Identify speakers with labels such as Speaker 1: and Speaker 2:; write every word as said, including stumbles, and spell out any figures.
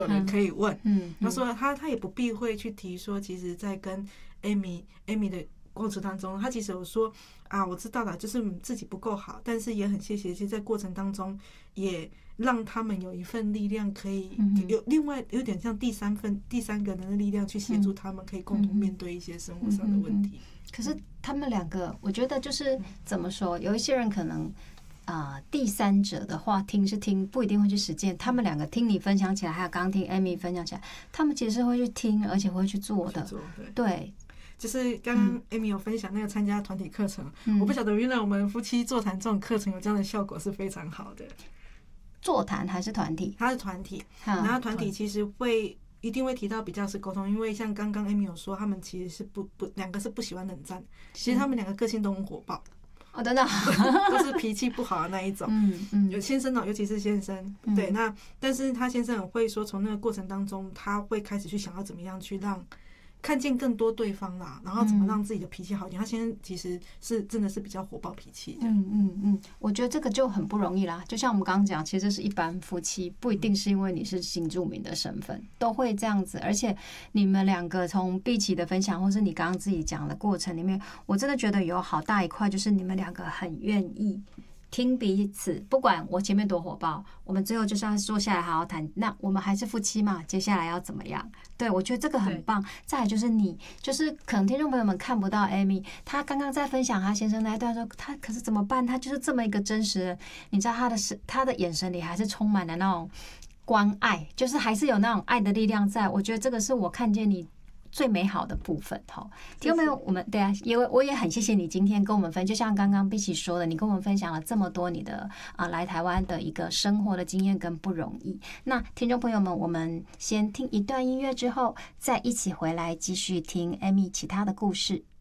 Speaker 1: 有人可以问。
Speaker 2: 嗯，
Speaker 1: 他说他他也不避讳去提说，其实在跟 Amy Amy 的过程当中，他其实有说啊，我知道了，就是自己不够好，但是也很谢谢，其实在过程当中也让他们有一份力量，可以有另外有点像第三份第三个人的力量去协助他们，可以共同面对一些生活上的问题。
Speaker 2: 可是他们两个，我觉得就是怎么说，有一些人可能啊、呃，第三者的话听是听，不一定会去实践。他们两个听你分享起来，还有刚刚听 Amy 分享起来，他们其实是会去听，而且会去做的。
Speaker 1: 对。
Speaker 2: 对，
Speaker 1: 就是刚刚 Amy 有分享那个参加团体课程，嗯、我不晓得原来我们夫妻座谈这种课程有这样的效果是非常好的。
Speaker 2: 座谈还是团体？
Speaker 1: 它是团体，然后团体其实会。一定会提到比较是沟通，因为像刚刚 Amy 有说，他们其实是不不两个是不喜欢冷战，其实他们两个个性都很火爆，
Speaker 2: 哦，真的，
Speaker 1: 都是脾气不好的那一种。
Speaker 2: 嗯嗯，
Speaker 1: 有先生哦，尤其是先生，嗯、对，那但是他先生很会说，从那个过程当中，他会开始去想要怎么样去让。看见更多对方啦，然后怎么让自己的脾气好一点。他现在其实是真的是比较火爆脾气的。
Speaker 2: 嗯嗯嗯，我觉得这个就很不容易啦。就像我们刚刚讲，其实这是一般夫妻，不一定是因为你是新住民的身份都会这样子。而且你们两个从碧琪的分享，或是你刚刚自己讲的过程里面，我真的觉得有好大一块，就是你们两个很愿意。听彼此，不管我前面多火爆，我们最后就是要坐下来好好谈。那我们还是夫妻嘛，接下来要怎么样？对，我觉得这个很棒。再来就是你，就是可能听众朋友们看不到 Amy， 她刚刚在分享她先生那一段说，她可是怎么办？她就是这么一个真实的，你知道她的她的眼神里还是充满了那种关爱，就是还是有那种爱的力量在。我觉得这个是我看见你。最美好的部分，哈，听到没有？我们对啊，因为我也很谢谢你今天跟我们分，就像刚刚碧琪说的，你跟我们分享了这么多你的啊、呃、来台湾的一个生活的经验跟不容易。那听众朋友们，我们先听一段音乐之后，再一起回来继续听 Amy 其他的故事。